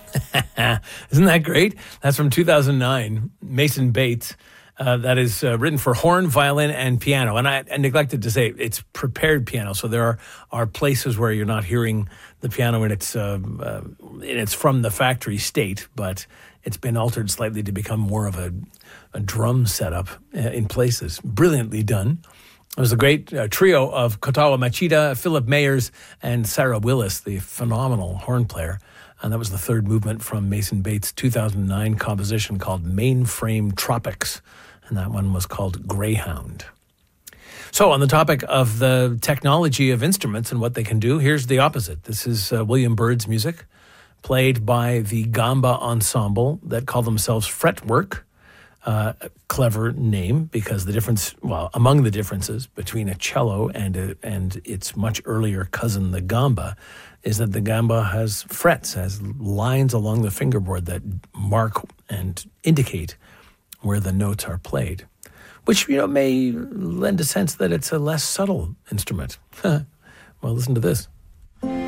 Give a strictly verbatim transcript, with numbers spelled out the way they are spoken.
Isn't that great? That's from two thousand nine, Mason Bates. Uh, that is uh, written for horn, violin, and piano. And I, I neglected to say it's prepared piano. So there are, are places where you're not hearing the piano in its, uh, uh, in its from the factory state, but it's been altered slightly to become more of a, a drum setup uh, in places. Brilliantly done. It was a great uh, trio of Kotawa Machida, Philip Mayers, and Sarah Willis, the phenomenal horn player. And that was the third movement from Mason Bates' two thousand nine composition called Mainframe Tropics. And that one was called Greyhound. So on the topic of the technology of instruments and what they can do, here's the opposite. This is uh, William Byrd's music, played by the Gamba Ensemble that call themselves Fretwork. Uh, a clever name because the difference, well, among the differences between a cello and a, and its much earlier cousin, the gamba, is that the gamba has frets, has lines along the fingerboard that mark and indicate where the notes are played, which, you know, may lend a sense that it's a less subtle instrument. Well, listen to this.